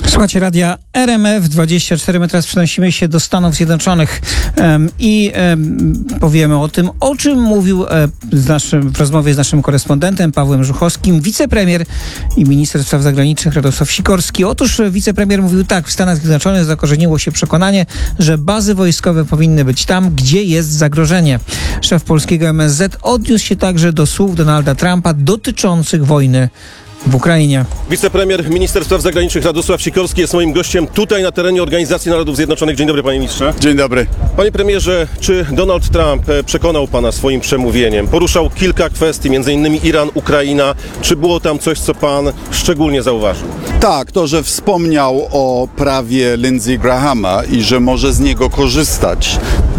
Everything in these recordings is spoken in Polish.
Słuchajcie radia RMF24. My teraz przenosimy się do Stanów Zjednoczonych i powiemy o tym, o czym mówił w rozmowie z naszym korespondentem Pawłem Żuchowskim wicepremier i minister spraw zagranicznych Radosław Sikorski. Otóż wicepremier mówił tak: w Stanach Zjednoczonych zakorzeniło się przekonanie, że bazy wojskowe powinny być tam, gdzie jest zagrożenie. Szef polskiego MSZ odniósł się także do słów Donalda Trumpa dotyczących wojny w Ukrainie. Wicepremier, minister spraw zagranicznych Radosław Sikorski jest moim gościem tutaj na terenie Organizacji Narodów Zjednoczonych. Dzień dobry, panie ministrze. Dzień dobry. Panie premierze, czy Donald Trump przekonał pana swoim przemówieniem? Poruszał kilka kwestii, m.in. Iran, Ukraina. Czy było tam coś, co pan szczególnie zauważył? Tak, to, że wspomniał o prawie Lindsey Grahama i że może z niego korzystać,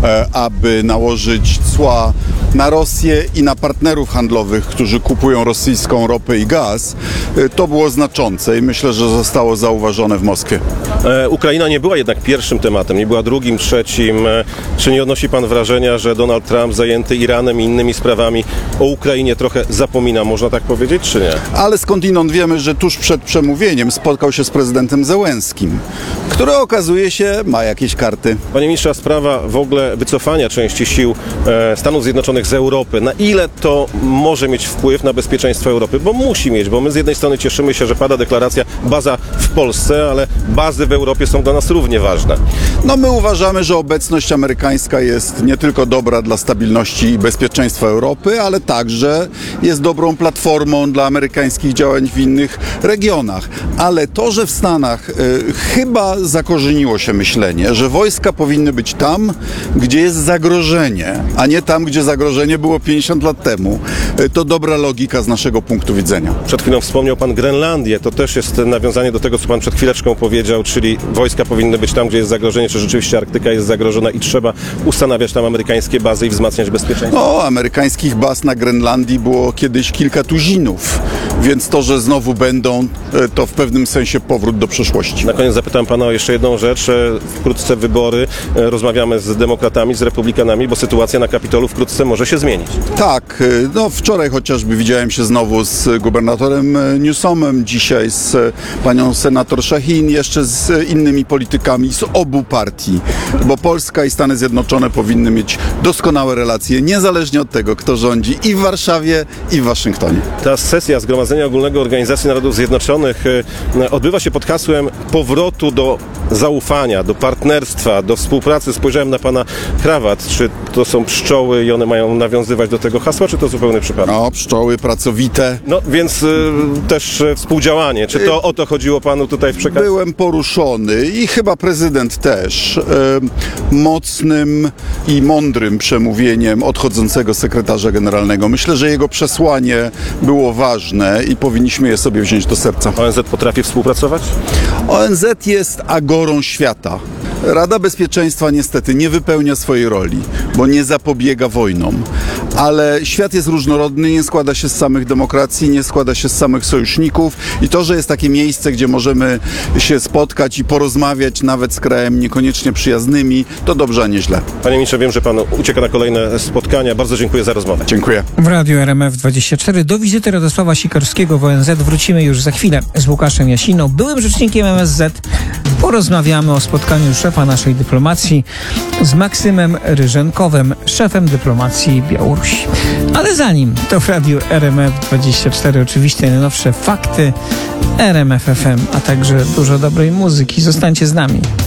aby nałożyć cła na Rosję i na partnerów handlowych, którzy kupują rosyjską ropę i gaz, to było znaczące i myślę, że zostało zauważone w Moskwie. Ukraina nie była jednak pierwszym tematem, nie była drugim, trzecim. Czy nie odnosi pan wrażenia, że Donald Trump zajęty Iranem i innymi sprawami o Ukrainie trochę zapomina, można tak powiedzieć, czy nie? Ale skądinąd wiemy, że tuż przed przemówieniem spotkał się z prezydentem Zełenskim, który okazuje się ma jakieś karty. Panie ministrze, a sprawa w ogóle wycofania części sił Stanów Zjednoczonych z Europy, na ile to może mieć wpływ na bezpieczeństwo Europy? Bo musi mieć, bo my z jednej strony cieszymy się, że pada deklaracja baza w Polsce, ale bazy w Europie są dla nas równie ważne. No my uważamy, że obecność amerykańska jest nie tylko dobra dla stabilności i bezpieczeństwa Europy, ale także jest dobrą platformą dla amerykańskich działań w innych regionach. Ale to, że w Stanach chyba zakorzeniło się myślenie, że wojska powinny być tam, gdzie jest zagrożenie, a nie tam, gdzie zagrożenie było 50 lat temu, to dobra logika z naszego punktu widzenia. Przed chwilą wspomniał pan Grenlandię. To też jest nawiązanie do tego, co pan przed chwileczką powiedział, czyli wojska powinny być tam, gdzie jest zagrożenie, czy rzeczywiście Arktyka jest zagrożona i trzeba ustanawiać tam amerykańskie bazy i wzmacniać bezpieczeństwo? No, amerykańskich baz na Grenlandii było kiedyś kilka tuzinów, więc to, że znowu będą, to w pewnym sensie powrót do przeszłości. Na koniec zapytam pana o jeszcze jedną rzecz. Wkrótce wybory. Rozmawiamy z demokratami, z republikanami, bo sytuacja na Kapitolu wkrótce może się zmienić. Tak, no wczoraj chociażby widziałem się znowu z gubernatorem Newsomem, dzisiaj z panią senator Shaheen, jeszcze z innymi politykami z obu partii, bo Polska i Stany Zjednoczone powinny mieć doskonałe relacje, niezależnie od tego, kto rządzi i w Warszawie, i w Waszyngtonie. Ta sesja Zgromadzenia Ogólnego Organizacji Narodów Zjednoczonych odbywa się pod hasłem powrotu do zaufania, do partnerstwa, do współpracy. Spojrzałem na pana krawat. Czy to są pszczoły i one mają nawiązywać do tego hasła, czy to zupełny przypadek? No, pszczoły pracowite. No, więc też współdziałanie. Czy to o to chodziło panu tutaj w przekazie? Byłem poruszony i chyba prezydent też mocnym i mądrym przemówieniem odchodzącego sekretarza generalnego. Myślę, że jego przesłanie było ważne i powinniśmy je sobie wziąć do serca. ONZ potrafi współpracować? ONZ jest agorą świata. Rada Bezpieczeństwa niestety nie wypełnia swojej roli, bo nie zapobiega wojnom. Ale świat jest różnorodny, nie składa się z samych demokracji, nie składa się z samych sojuszników i to, że jest takie miejsce, gdzie możemy się spotkać i porozmawiać nawet z krajem niekoniecznie przyjaznymi, to dobrze, a nie źle. Panie ministrze, wiem, że pan ucieka na kolejne spotkania. Bardzo dziękuję za rozmowę. Dziękuję. W Radiu RMF24 do wizyty Radosława Sikorskiego w ONZ wrócimy już za chwilę z Łukaszem Jasiną, byłym rzecznikiem MSZ. Porozmawiamy o spotkaniu szefa naszej dyplomacji z Maksymem Ryżenkowem, szefem dyplomacji Białorusi. Ale zanim, to w Radiu RMF24 oczywiście najnowsze fakty, RMF FM, a także dużo dobrej muzyki. Zostańcie z nami.